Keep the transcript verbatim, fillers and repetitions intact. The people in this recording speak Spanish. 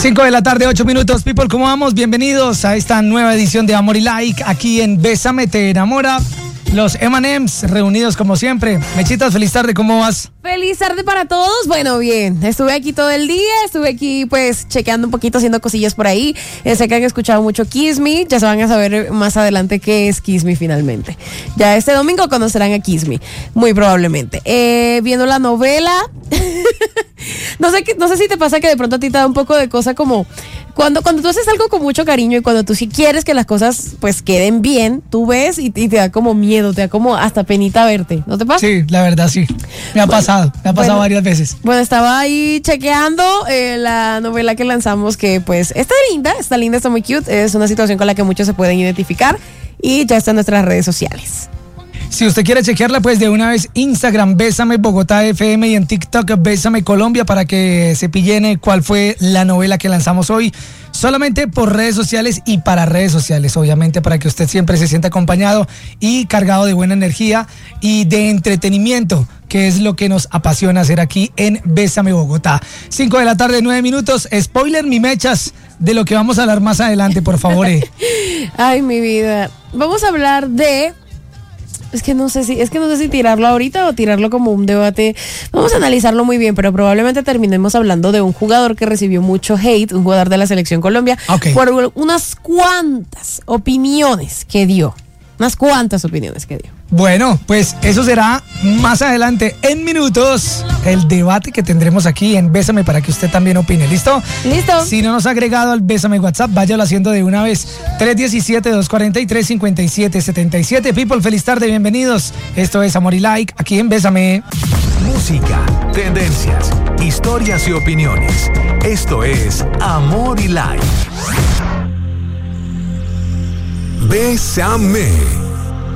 cinco de la tarde, ocho minutos. People, ¿cómo vamos? Bienvenidos a esta nueva edición de Amor y Like aquí en Bésame Te Enamora. Los eme and eme's reunidos como siempre. Mechitas, feliz tarde, ¿cómo vas? Feliz tarde para todos. Bueno, bien, estuve aquí todo el día, estuve aquí pues chequeando un poquito, haciendo cosillas por ahí. Eh, sé que han escuchado mucho Kiss Me, ya se van a saber más adelante qué es Kiss Me finalmente. Ya este domingo conocerán a Kiss Me, muy probablemente. Eh, viendo la novela, no sé, no sé si te pasa que de pronto a ti te da un poco de cosa como... Cuando, cuando tú haces algo con mucho cariño y cuando tú sí quieres que las cosas pues queden bien, tú ves y, y te da como miedo, te da como hasta penita verte, ¿no te pasa? Sí, la verdad sí, me ha bueno, pasado, me ha pasado bueno, varias veces. Bueno, estaba ahí chequeando eh, la novela que lanzamos que pues está linda, está linda, está muy cute, es una situación con la que muchos se pueden identificar y ya está en nuestras redes sociales. Si usted quiere chequearla, pues de una vez Instagram, Bésame Bogotá F M y en TikTok, Bésame Colombia, para que se pillen cuál fue la novela que lanzamos hoy. Solamente por redes sociales y para redes sociales, obviamente, para que usted siempre se sienta acompañado y cargado de buena energía y de entretenimiento, que es lo que nos apasiona hacer aquí en Bésame Bogotá. cinco de la tarde, nueve minutos. Spoiler, mi mechas, de lo que vamos a hablar más adelante, por favor. Eh. Ay, mi vida. Vamos a hablar de... Es que no sé si, es que no sé si tirarlo ahorita o tirarlo como un debate. Vamos a analizarlo muy bien, pero probablemente terminemos hablando de un jugador que recibió mucho hate, un jugador de la Selección Colombia, okay, por unas cuantas opiniones que dio. Unas cuantas opiniones que dio. Bueno, pues eso será más adelante en minutos, el debate que tendremos aquí en Bésame para que usted también opine. ¿Listo? Listo. Si no nos ha agregado al Bésame WhatsApp, váyalo haciendo de una vez. tres uno siete, dos cuatro tres, cinco siete siete siete. People, feliz tarde, bienvenidos. Esto es Amor y Like, aquí en Bésame. Música, tendencias, historias y opiniones. Esto es Amor y Like. Bésame.